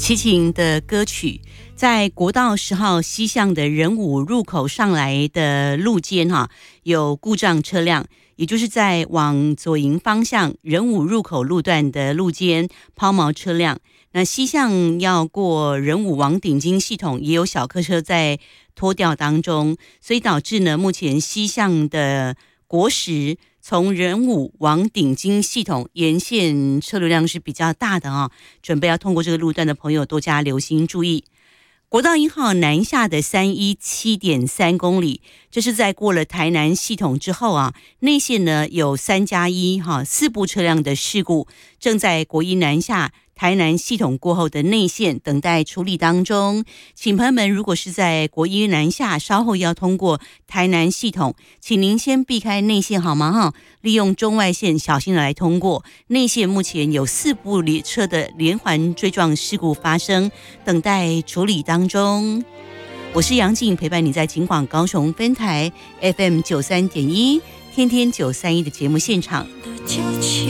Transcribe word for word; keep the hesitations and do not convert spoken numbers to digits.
齐秦的歌曲，在国道十号西向的仁武入口上来的路肩哈，有故障车辆，也就是在往左营方向仁武入口路段的路肩抛锚车辆。那西向要过仁武往顶金系统，也有小客车在拖吊当中，所以导致呢，目前西向的国十从仁武往顶金系统沿线车流量是比较大的啊，准备要通过这个路段的朋友多加留心注意。国道一号南下的三一七点三公里，这是在过了台南系统之后啊，内线呢有三加一哈四部车辆的事故，正在国一南下台南系统过后的内线等待处理当中，请朋友们如果是在国一南下，稍后要通过台南系统，请您先避开内线好吗？哈，利用中外线小心的来通过内线。目前有四部列车的连环追撞事故发生，等待处理当中。我是杨静，陪伴你在警广高雄分台 F M 九三点一，天天九三一的节目现场。